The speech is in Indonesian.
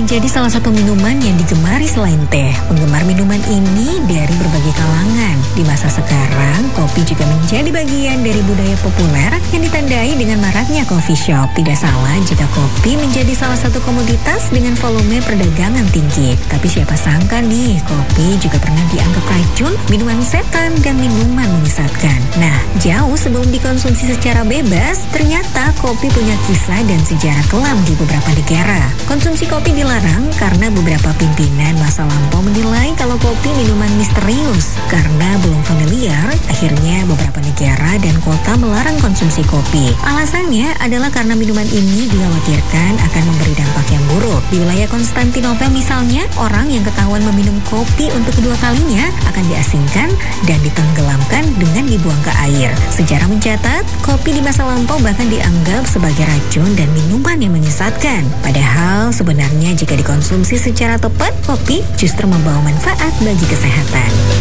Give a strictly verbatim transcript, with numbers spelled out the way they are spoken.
menjadi salah satu minuman yang digemari selain teh. Penggemar minuman ini dari berbagai kalangan. Di masa sekarang, kopi juga menjadi bagian dari budaya populer yang ditandai dengan maraknya coffee shop. Tidak salah jika kopi menjadi salah satu komoditas dengan volume perdagangan tinggi. Tapi siapa sangka nih, kopi juga pernah dianggap racun, minuman setan, dan minuman menyesatkan. Nah, jauh sebelum dikonsumsi secara bebas, ternyata kopi punya kisah dan sejarah kelam di beberapa negara. Konsumsi kopi dilarang karena beberapa pimpinan masa lampau menilai kalau kopi minuman misterius. Karena belum familiar, akhirnya beberapa negara dan kota melarang konsumsi kopi. Alasannya adalah karena minuman ini dikhawatirkan akan memberi dampak yang buruk. Di wilayah Konstantinopel misalnya, orang yang ketahuan meminum kopi untuk kedua kalinya akan diasingkan dan ditenggelamkan dengan dibuang ke air. Sejarah mencatat, kopi di masa lampau bahkan dianggap sebagai racun dan minuman yang menyesatkan. Padahal sebenarnya jika dikonsumsi secara tepat, kopi justru membawa manfaat bagi kesehatan.